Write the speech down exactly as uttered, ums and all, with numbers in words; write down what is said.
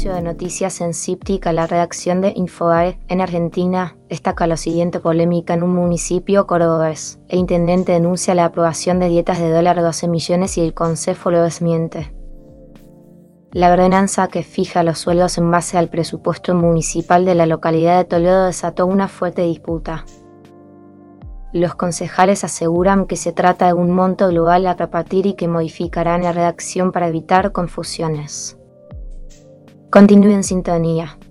servicio de noticias en Cíptica, la redacción de Infobae en Argentina destaca la siguiente polémica en un municipio cordobés. El intendente denuncia la aprobación de dietas de dólar doce millones y el Concejo lo desmiente. La ordenanza que fija los sueldos en base al presupuesto municipal de la localidad de Toledo desató una fuerte disputa. Los concejales aseguran que se trata de un monto global a repartir y que modificarán la redacción para evitar confusiones. Continúe en sintonía.